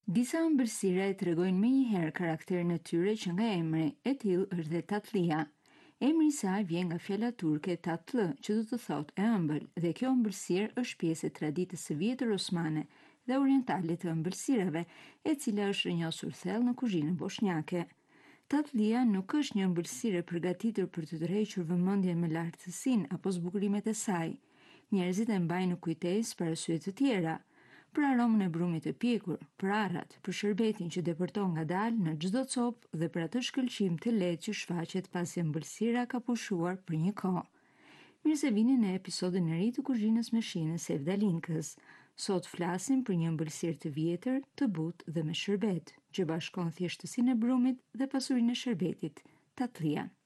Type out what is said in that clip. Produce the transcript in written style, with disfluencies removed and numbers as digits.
Disa ëmbëlsira e tregojnë menjëherë karakterin e tyre që nga emri, e tillë është dhe Tatlia. Emri i saj vjen nga fjala turke tatlı, që do të thotë e ëmbël, dhe kjo ëmbëlsirë është pjesë e traditës së vjetër osmane dhe orientale të ëmbëlsirave, e cila është rrënjosur thellë në kuzhinën bosnjake. Tatlia nuk është një ëmbëlsirë e përgatitur për të tërhequr vëmendjen me lartësinë apo zbukurimet e saj. Njerëzit e mbajnë në kujtesë për arsye të tjera, për aromën e brumit të pjekur, për arrat, për shërbetin që depërton ngadalë në çdo copë dhe për atë shkëlqim të lehtë që shfaqet pasi ëmbëlsira ka pushuar për një kohë. Mirë se vini në episodin e ri të kuzhinës me shine Sevdalinkës. Sot flasim për një ëmbëlsirë të vjetër, të butë dhe me shërbet, që bashkon thjeshtësinë e brumit dhe pasurinë e shërbetit, tatlia.